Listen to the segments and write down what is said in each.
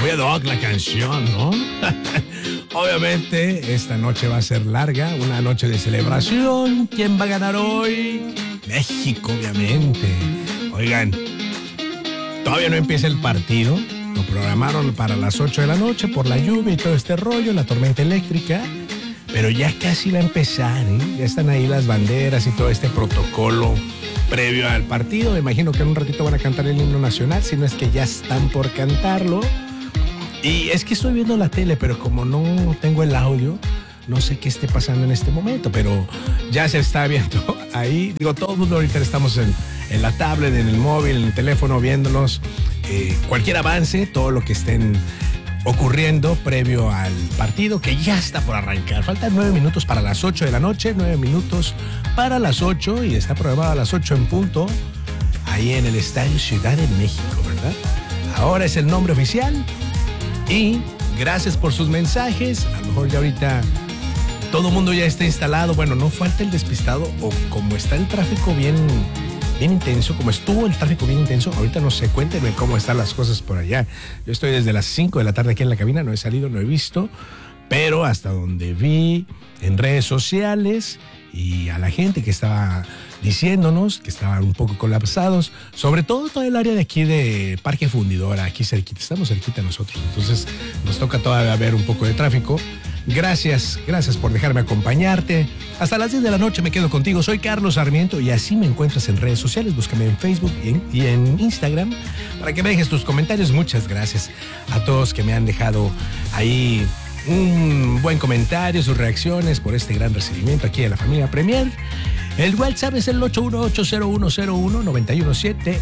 Oye, Doc, la canción, ¿no? Obviamente, esta noche va a ser larga, una noche de celebración. ¿Quién va a ganar hoy? México, obviamente. Oigan, todavía no empieza el partido. Lo programaron para las 8 de la noche por la lluvia y todo este rollo, la tormenta eléctrica. Pero ya casi va a empezar, ¿eh? Ya están ahí las banderas y todo este protocolo previo al partido. Me imagino que en un ratito van a cantar el himno nacional, si no es que ya están por cantarlo. Y es que estoy viendo la tele, pero como no tengo el audio, no sé qué esté pasando en este momento, pero ya se está viendo ahí. Digo, todo el mundo ahorita estamos en la tablet, en el móvil, en el teléfono, viéndonos cualquier avance, todo lo que estén ocurriendo previo al partido, que ya está por arrancar. Faltan 9 minutos para las 8 de la noche, 9 minutos para las 8, y está programado a las 8 en punto, ahí en el Estadio Ciudad de México, ¿verdad? Ahora es el nombre oficial, y gracias por sus mensajes. A lo mejor ya ahorita todo el mundo ya está instalado. Bueno, no falta el despistado, o como está el tráfico bien intenso, como estuvo el tráfico bien intenso, ahorita no sé, cuéntenme cómo están las cosas por allá. Yo estoy desde las 5 de la tarde aquí en la cabina, no he salido, no he visto, pero hasta donde vi en redes sociales y a la gente que estaba diciéndonos que estaban un poco colapsados, sobre todo el área de aquí de Parque Fundidora, aquí cerquita, estamos cerquita nosotros, entonces nos toca todavía ver un poco de tráfico. Gracias por dejarme acompañarte. Hasta las 10 de la noche me quedo contigo. Soy Carlos Sarmiento y así me encuentras en redes sociales. Búscame en Facebook y en Instagram para que me dejes tus comentarios. Muchas gracias a todos que me han dejado ahí un buen comentario, sus reacciones por este gran recibimiento aquí de la familia Premier. El WhatsApp es el 818-0101-917,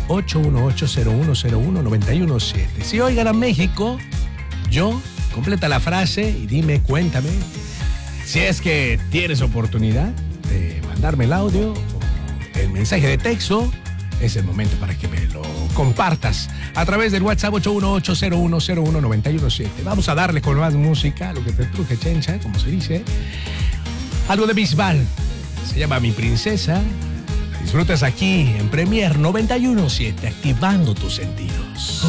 818-0101-917. Si hoy gana México, completa la frase y dime, cuéntame, si es que tienes oportunidad de mandarme el audio o el mensaje de texto, es el momento para que me lo compartas a través del WhatsApp 818-0101-917. Vamos a darle con más música, lo que te truje, chencha, como se dice. Algo de Bisbal, se llama Mi Princesa. La disfrutas aquí en Premier 91.7, activando tus sentidos.